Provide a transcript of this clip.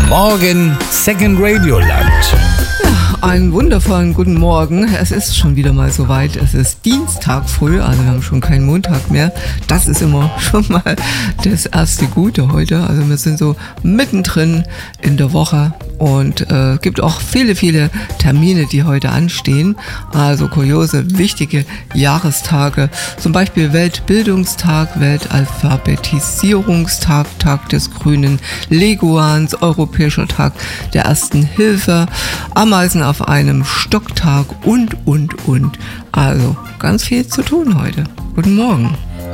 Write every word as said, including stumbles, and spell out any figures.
Morgen Second Radio Land. Einen wundervollen guten Morgen. Es ist schon wieder mal soweit. Es ist Dienstag früh, also wir haben schon keinen Montag mehr. Das ist immer schon mal das erste Gute heute. Also wir sind so mittendrin in der Woche und äh, gibt auch viele, viele Termine, die heute anstehen. Also kuriose, wichtige Jahrestage. Zum Beispiel Weltbildungstag, Weltalphabetisierungstag, Tag des grünen Leguans, Europäischer Tag der Ersten Hilfe, Ameisen auf einem Stocktag und, und, und. Also ganz viel zu tun heute. Guten Morgen.